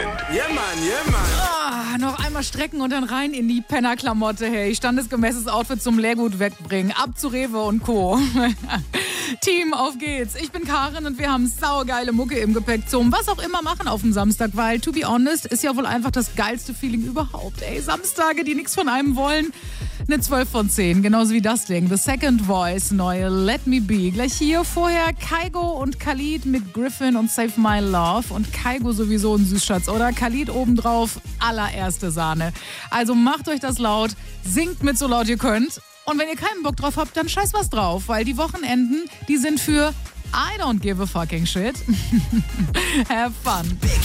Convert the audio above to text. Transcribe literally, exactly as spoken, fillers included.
Yeah, man, yeah, man. Ah, noch einmal strecken und dann rein in die Pennerklamotte, hey. Standesgemäßes Outfit zum Leergut wegbringen. Ab zu Rewe und Co. Team, auf geht's. Ich bin Karin und wir haben saugeile Mucke im Gepäck zum was auch immer machen auf dem Samstag, weil, to be honest, ist ja wohl einfach das geilste Feeling überhaupt. Ey, Samstage, die nichts von einem wollen. Eine zwölf von zehn, genauso wie das Ding. The Second Voice, neue Let Me Be. Gleich hier vorher Kygo und Khalid mit Griffin und Save My Love. Und Kygo sowieso ein Süßschatz, oder? Khalid obendrauf, allererste Sahne. Also macht euch das laut, singt mit so laut ihr könnt. Und wenn ihr keinen Bock drauf habt, dann scheiß was drauf, weil die Wochenenden, die sind für I don't give a fucking shit. Have fun.